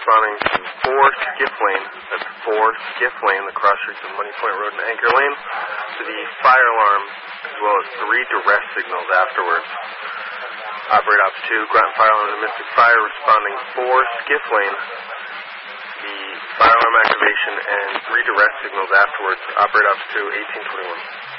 responding to 4 Skiff Lane, that's 4 Skiff Lane, the cross streets of Money Point Road and Anchor Lane, to the fire alarm, as well as 3 duress signals afterwards. Operator Ops 2, ground fire alarm and Mystic Fire, responding 4 Skiff Lane, the fire alarm activation, and 3 duress signals afterwards. Operator Ops 2, 1821.